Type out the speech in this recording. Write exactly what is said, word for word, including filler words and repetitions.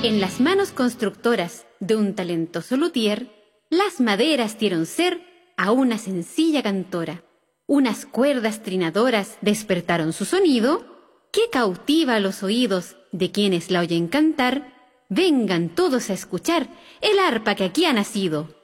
En las manos constructoras de un talentoso luthier, las maderas dieron ser a una sencilla cantora. Unas cuerdas trinadoras despertaron su sonido, que cautiva los oídos de quienes la oyen cantar. Vengan todos a escuchar el arpa que aquí ha nacido.